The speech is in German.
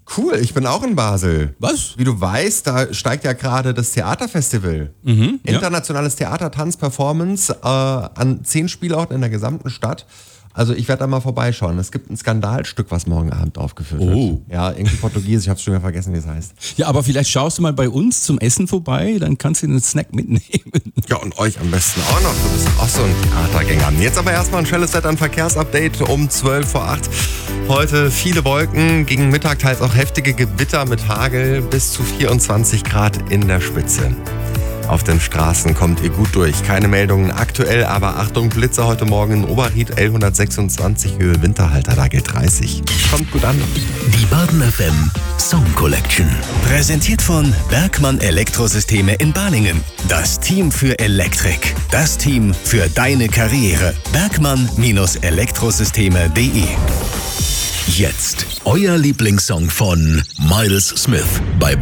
Cool, ich bin auch in Basel. Was? Wie du weißt, da steigt ja gerade das Theaterfestival. Internationales Theater, Tanz, Performance an 10 Spielorten in der gesamten Stadt. Also ich werde da mal vorbeischauen. Es gibt ein Skandalstück, was morgen Abend aufgeführt wird. Ja, irgendwie Portugiesisch, ich habe schon wieder vergessen, wie es heißt. Ja, aber vielleicht schaust du mal bei uns zum Essen vorbei, dann kannst du einen Snack mitnehmen. Ja, und euch am besten auch noch. Du bist auch so ein Theatergänger. Jetzt aber erstmal ein schnelles Wetter, ein Verkehrsupdate um 12 vor 8. Heute viele Wolken, gegen Mittag teils auch heftige Gewitter mit Hagel, bis zu 24 Grad in der Spitze. Auf den Straßen kommt ihr gut durch. Keine Meldungen aktuell, aber Achtung, Blitze heute Morgen in Oberried, L126 Höhe Winterhalter, da gilt 30. Kommt gut an. Die Baden FM Song Collection. Präsentiert von Bergmann Elektrosysteme in Balingen. Das Team für Elektrik. Das Team für deine Karriere. Bergmann-Elektrosysteme.de. Jetzt euer Lieblingssong von Miles Smith bei